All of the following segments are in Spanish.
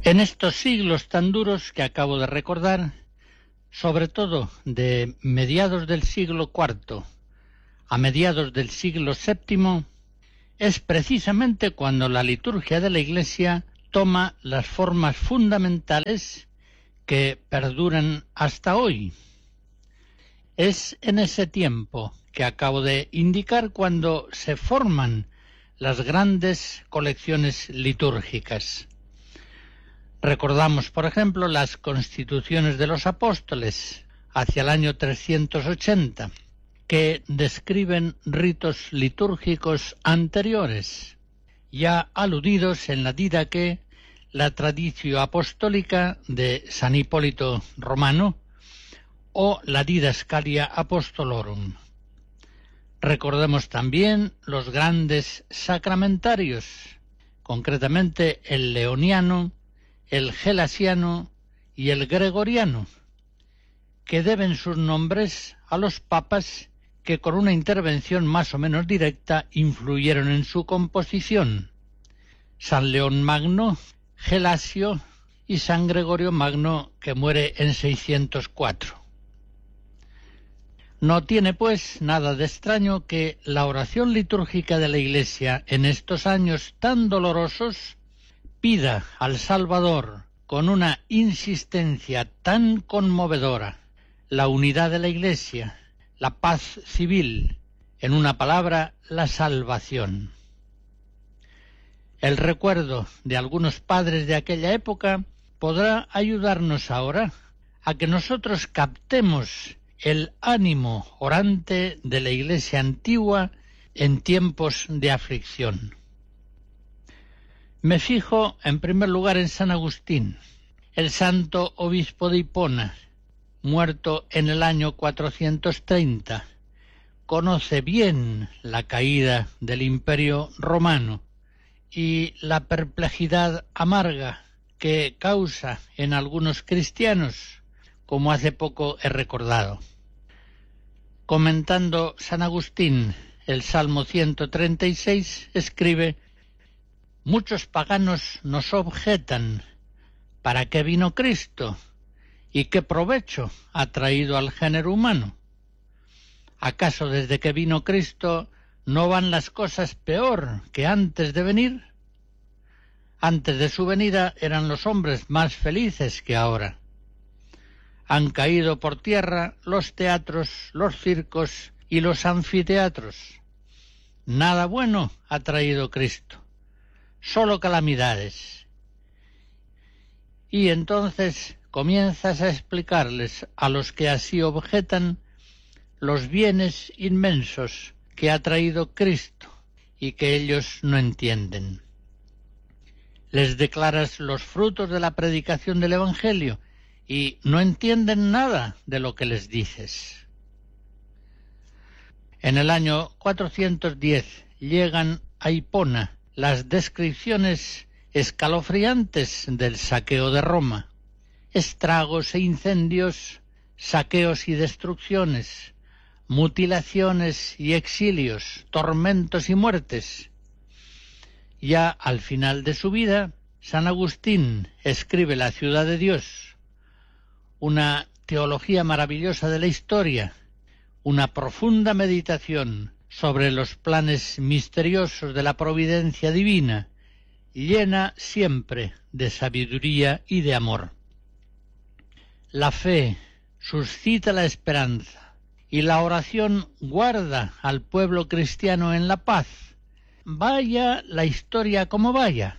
En estos siglos tan duros que acabo de recordar, sobre todo de mediados del siglo IV a mediados del siglo VII, es precisamente cuando la liturgia de la Iglesia toma las formas fundamentales que perduran hasta hoy. Es en ese tiempo que acabo de indicar cuando se forman las grandes colecciones litúrgicas. Recordamos, por ejemplo, las constituciones de los apóstoles hacia el año 380, que describen ritos litúrgicos anteriores, ya aludidos en la Didache, la Traditio Apostólica de San Hipólito Romano o la Didascalia Apostolorum. Recordemos también los grandes sacramentarios, concretamente el leoniano, el gelasiano y el gregoriano, que deben sus nombres a los papas que con una intervención más o menos directa influyeron en su composición: San León Magno, Gelasio y San Gregorio Magno, que muere en 604. No tiene, pues, nada de extraño que la oración litúrgica de la Iglesia en estos años tan dolorosos pida al Salvador con una insistencia tan conmovedora la unidad de la Iglesia, la paz civil, en una palabra, la salvación. El recuerdo de algunos padres de aquella época podrá ayudarnos ahora a que nosotros captemos el ánimo orante de la Iglesia antigua en tiempos de aflicción. Me fijo en primer lugar en San Agustín, el santo obispo de Hipona, muerto en el año 430. Conoce bien la caída del Imperio Romano y la perplejidad amarga que causa en algunos cristianos, como hace poco he recordado. Comentando San Agustín el Salmo 136, escribe: muchos paganos nos objetan, ¿para qué vino Cristo? ¿Y qué provecho ha traído al género humano? ¿Acaso desde que vino Cristo no van las cosas peor que antes de venir? Antes de su venida eran los hombres más felices que ahora. Han caído por tierra los teatros, los circos y los anfiteatros. Nada bueno ha traído Cristo, solo calamidades. Y entonces comienzas a explicarles a los que así objetan los bienes inmensos que ha traído Cristo y que ellos no entienden. Les declaras los frutos de la predicación del Evangelio y no entienden nada de lo que les dices. En el año 410 llegan a Hipona las descripciones escalofriantes del saqueo de Roma: estragos e incendios, saqueos y destrucciones, mutilaciones y exilios, tormentos y muertes. Ya al final de su vida, San Agustín escribe La ciudad de Dios, una teología maravillosa de la historia, una profunda meditación sobre los planes misteriosos de la providencia divina, llena siempre de sabiduría y de amor. La fe suscita la esperanza y la oración guarda al pueblo cristiano en la paz, vaya la historia como vaya.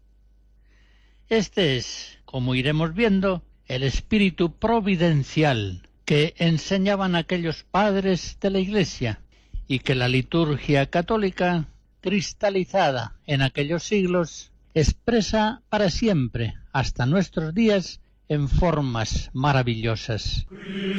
Este es, como iremos viendo, el espíritu providencial que enseñaban aquellos padres de la Iglesia y que la liturgia católica, cristalizada en aquellos siglos, expresa para siempre, hasta nuestros días, en formas maravillosas.